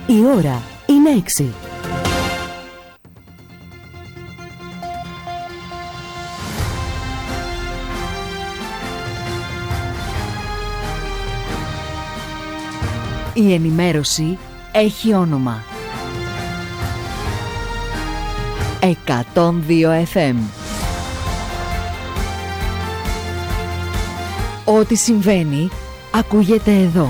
Η ώρα είναι 6. Η ενημέρωση έχει όνομα. 102 FM. Ό,τι συμβαίνει ακούγεται εδώ.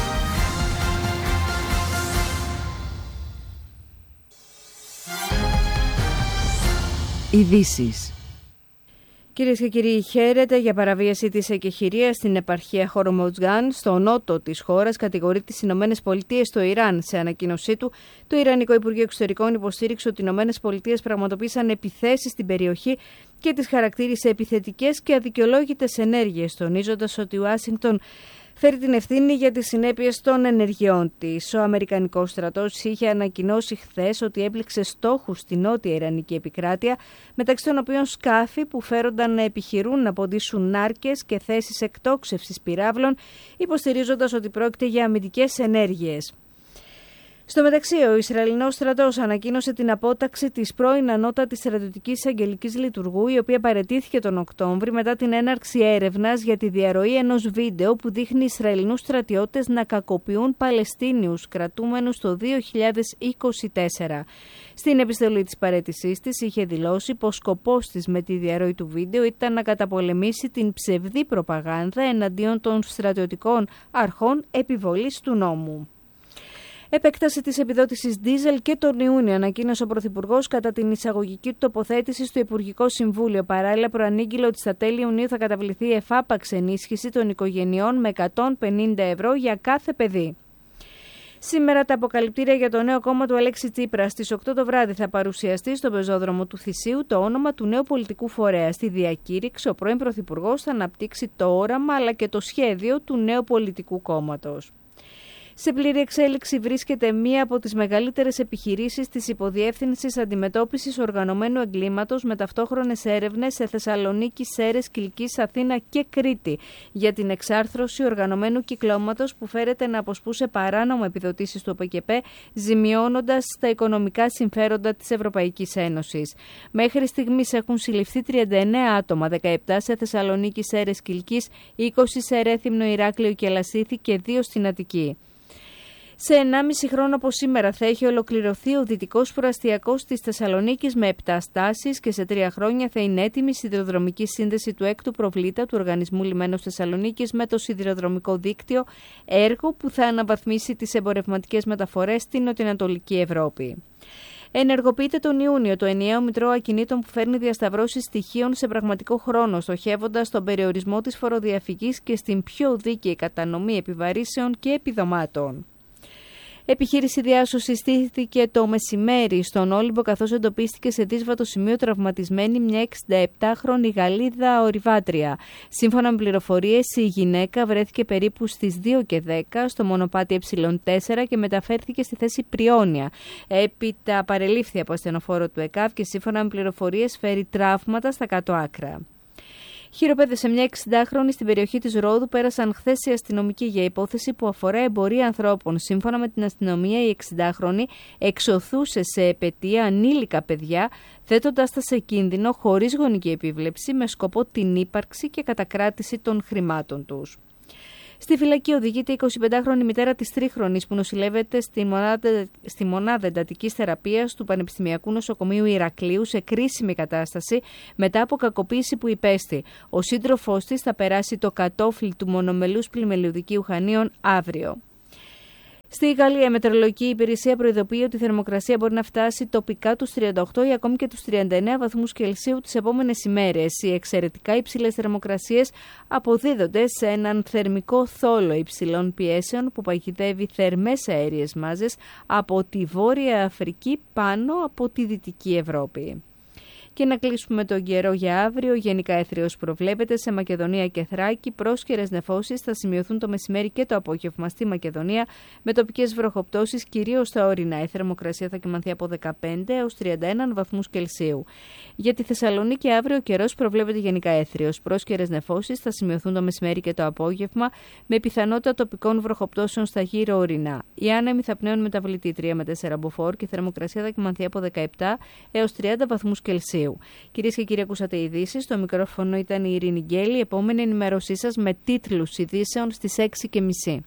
Ειδήσεις. Κυρίες και κύριοι, χαίρετε. Για παραβίαση της εκεχηρίας στην επαρχία Χορμουτζάν, στο νότο της χώρας, κατηγορεί τις Ηνωμένες Πολιτείες το Ιράν. Σε ανακοίνωσή του, το Ιρανικό Υπουργείο Εξωτερικών υποστήριξε ότι οι Ηνωμένες Πολιτείες πραγματοποίησαν επιθέσεις στην περιοχή και τις χαρακτήρισε επιθετικές και αδικαιολόγητες ενέργειες, τονίζοντας ότι η Ουάσιγκτον φέρει την ευθύνη για τις συνέπειες των ενεργειών της. Ο Αμερικανικός στρατός είχε ανακοινώσει χθες ότι έπληξε στόχους στη νότια Ιρανική επικράτεια, μεταξύ των οποίων σκάφη που φέρονταν να επιχειρούν να ποντίσουν νάρκες και θέσεις εκτόξευσης πυράβλων, υποστηρίζοντας ότι πρόκειται για αμυντικές ενέργειες. Στο μεταξύ, ο Ισραηλινός στρατός ανακοίνωσε την απόταξη της πρώην ανώτατης στρατιωτικής αγγελικής λειτουργού, η οποία παραιτήθηκε τον Οκτώβρη μετά την έναρξη έρευνας για τη διαρροή ενός βίντεο που δείχνει Ισραηλινούς στρατιώτες να κακοποιούν Παλαιστίνιους κρατούμενους το 2024. Στην επιστολή της παραίτησής της είχε δηλώσει πως σκοπός της με τη διαρροή του βίντεο ήταν να καταπολεμήσει την ψευδή προπαγάνδα εναντίον των στρατιωτικών αρχών επιβολής του νόμου. Επέκταση της επιδότησης ντίζελ και τον Ιούνιο, ανακοίνωσε ο Πρωθυπουργός κατά την εισαγωγική του τοποθέτηση στο Υπουργικό Συμβούλιο. Παράλληλα, προανήγγειλε ότι στα τέλη Ιουνίου θα καταβληθεί εφάπαξ ενίσχυση των οικογενειών με 150 ευρώ για κάθε παιδί. Σήμερα τα αποκαλυπτήρια για το νέο κόμμα του Αλέξη Τσίπρα. Στις 8 το βράδυ θα παρουσιαστεί στο πεζόδρομο του Θησίου το όνομα του νέου πολιτικού φορέα. Στη διακήρυξη, ο πρώην Πρωθυπουργός θα αναπτύξει το όραμα αλλά και το σχέδιο του νέου πολιτικού κόμματος. Σε πλήρη εξέλιξη βρίσκεται μία από τις μεγαλύτερες επιχειρήσεις της Υποδιεύθυνσης Αντιμετώπισης Οργανωμένου Εγκλήματος με ταυτόχρονες έρευνες σε Θεσσαλονίκη, Σέρρες, Κιλκής, Αθήνα και Κρήτη για την εξάρθρωση οργανωμένου κυκλώματος που φέρεται να αποσπούσε παράνομα επιδοτήσεις του ΟΠΕΚΕΠΕ, ζημιώνοντας τα οικονομικά συμφέροντα της Ευρωπαϊκής Ένωσης. Μέχρι στιγμής έχουν συλληφθεί 39 άτομα, 17 σε Θεσσαλονίκη, Σέρρες, Κιλκής, 20 σε Ρέθυμνο, Ηράκλειο και Λασίθι και 2 στην Αττική. Σε 1,5 χρόνο από σήμερα θα έχει ολοκληρωθεί ο δυτικός προαστιακός της Θεσσαλονίκης με 7 στάσεις και σε 3 χρόνια θα είναι έτοιμη η σιδηροδρομική σύνδεση του 6ου προβλήτα του Οργανισμού Λιμένος Θεσσαλονίκης με το σιδηροδρομικό δίκτυο, έργο που θα αναβαθμίσει τις εμπορευματικές μεταφορές στην νοτιοανατολική Ευρώπη. Ενεργοποιείται τον Ιούνιο το ενιαίο μητρό ακινήτων που φέρνει διασταυρώσεις στοιχείων σε πραγματικό χρόνο, στοχεύοντας τον περιορισμό της φοροδιαφυγής και στην πιο δίκαιη κατανομή επιβαρύσεων και επιδομάτων. Επιχείρηση διάσωσης στήθηκε το μεσημέρι στον Όλυμπο, καθώς εντοπίστηκε σε δύσβατο σημείο τραυματισμένη μια 67χρονη Γαλλίδα ορειβάτρια. Σύμφωνα με πληροφορίες, η γυναίκα βρέθηκε περίπου στις 2:10 στο μονοπάτι Ε4 και μεταφέρθηκε στη θέση Πριόνια. Έπειτα παρελήφθη από ασθενοφόρο του ΕΚΑΒ και σύμφωνα με πληροφορίες φέρει τραύματα στα κάτω άκρα. Χειροπέδευσε μια 60χρονη στην περιοχή της Ρόδου. Πέρασαν χθες οι αστυνομικοί για υπόθεση που αφορά εμπορία ανθρώπων. Σύμφωνα με την αστυνομία, η 60χρονη εξωθούσε σε επετεία ανήλικα παιδιά, θέτοντας τα σε κίνδυνο χωρίς γονική επίβλεψη, με σκοπό την ύπαρξη και κατακράτηση των χρημάτων τους. Στη φυλακή οδηγείται η 25χρονη μητέρα της τρίχρονης που νοσηλεύεται στη μονάδα εντατικής θεραπείας του Πανεπιστημιακού Νοσοκομείου Ηρακλείου σε κρίσιμη κατάσταση μετά από κακοποίηση που υπέστη. Ο σύντροφός της θα περάσει το κατόφλι του μονομελούς πλημελιωδικίου Χανίων αύριο. Στη Γαλλία, η Μετεωρολογική Υπηρεσία προειδοποιεί ότι η θερμοκρασία μπορεί να φτάσει τοπικά τους 38 ή ακόμη και τους 39 βαθμούς Κελσίου τις επόμενες ημέρες. Οι εξαιρετικά υψηλές θερμοκρασίες αποδίδονται σε έναν θερμικό θόλο υψηλών πιέσεων που παγιδεύει θερμές αέριες μάζες από τη Βόρεια Αφρική πάνω από τη Δυτική Ευρώπη. Και να κλείσουμε τον καιρό για αύριο. Γενικά έθριος προβλέπεται σε Μακεδονία και Θράκη. Πρόσκαιρες νεφώσεις θα σημειωθούν το μεσημέρι και το απόγευμα στη Μακεδονία, με τοπικές βροχοπτώσεις κυρίως στα ορεινά. Η θερμοκρασία θα κυμανθεί από 15 έως 31 βαθμούς Κελσίου. Για τη Θεσσαλονίκη αύριο ο καιρός προβλέπεται γενικά έθριος. Πρόσκαιρες νεφώσεις θα σημειωθούν το μεσημέρι και το απόγευμα, με πιθανότητα τοπικών βροχοπτώσεων στα γύρω ορεινά. Οι άνεμοι θα πνέουν μεταβλητή 3 με 4 μποφόρ και η θερμοκρασία θα κυμανθεί από 17 έως 30 βαθμούς Κελσίου. Κυρίες και κύριοι, ακούσατε ειδήσεις. Στο μικρόφωνο ήταν η Ειρήνη Γκέλη. Επόμενη ενημέρωσή σας με τίτλους ειδήσεων στις 6:30.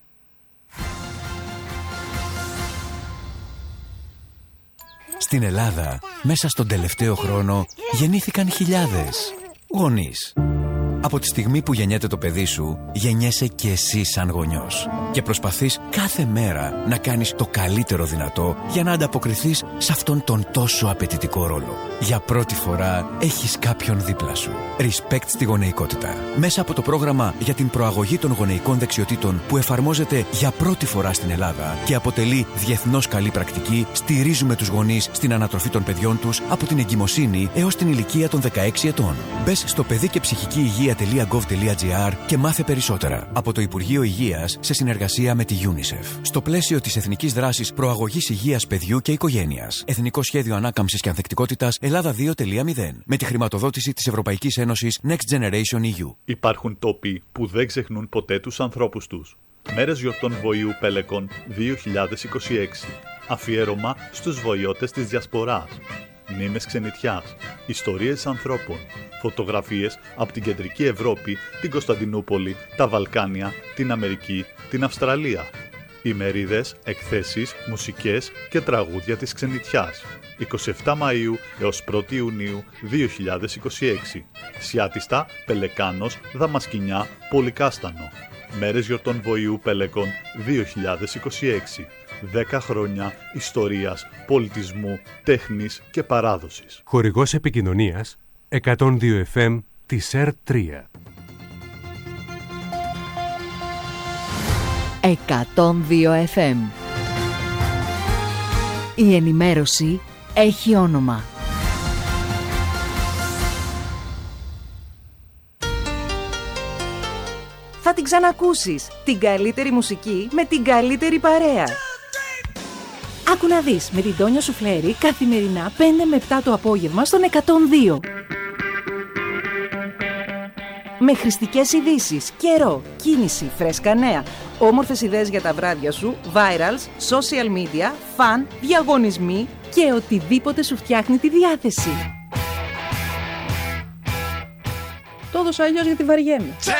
Στην Ελλάδα, μέσα στον τελευταίο χρόνο, γεννήθηκαν χιλιάδες γονείς. Από τη στιγμή που γεννιέται το παιδί σου, γεννιέσαι και εσύ σαν γονιός. Και προσπαθείς κάθε μέρα να κάνεις το καλύτερο δυνατό για να ανταποκριθείς σε αυτόν τον τόσο απαιτητικό ρόλο. Για πρώτη φορά έχεις κάποιον δίπλα σου. Respect στη γονεϊκότητα. Μέσα από το πρόγραμμα για την προαγωγή των γονεϊκών δεξιοτήτων που εφαρμόζεται για πρώτη φορά στην Ελλάδα και αποτελεί διεθνώς καλή πρακτική, στηρίζουμε τους γονείς στην ανατροφή των παιδιών τους από την εγκυμοσύνη έως την ηλικία των 16 ετών. Μπες στο παιδικεψυχικηυγεία.gov.gr και μάθε περισσότερα. Από το Υπουργείο Υγείας σε συνεργασία με τη UNICEF. Στο πλαίσιο της Εθνικής Δράσης Προαγωγής Υγείας Παιδιού και Οικογένειας. Εθνικό Σχέδιο Ανάκαμψης και Ανθεκτικότητας Ελλάδα 2.0. Με τη χρηματοδότηση της Ευρωπαϊκής Ένωσης Next Generation EU. Υπάρχουν τόποι που δεν ξεχνούν ποτέ τους ανθρώπους τους. Μέρες γιορτών Βοηού Πέλεκον 2026. Αφιέρωμα στους βοηώτες της Διασποράς. Μνήμες ξενιτιάς, ιστορίες ανθρώπων, φωτογραφίες από την Κεντρική Ευρώπη, την Κωνσταντινούπολη, τα Βαλκάνια, την Αμερική, την Αυστραλία. Ημερίδες, εκθέσεις, μουσικές και τραγούδια της ξενιτιάς. 27 Μαΐου έως 1 Ιουνίου 2026. Σιάτιστα, Πελεκάνος, Δαμασκηνιά, Πολυκάστανο. Μέρες γιορτών Βοηού Πέλεκον 2026. 10 χρόνια ιστορίας, πολιτισμού, τέχνης και παράδοσης. Χορηγός επικοινωνίας 102 FM της ΕΡΤ3. 102 FM. Η ενημέρωση έχει όνομα. Θα την ξανακούσεις. Την καλύτερη μουσική με την καλύτερη παρέα. Άκου να δεις με την Τόνια Σουφλέρη καθημερινά 5 με 7 το απόγευμα στον 102. Με χρηστικές ειδήσεις, καιρό, κίνηση, φρέσκα νέα, όμορφες ιδέες για τα βράδια σου, virals, social media, φαν, διαγωνισμοί και οτιδήποτε σου φτιάχνει τη διάθεση. Το έδωσα αλλιώς γιατί βαριέμαι.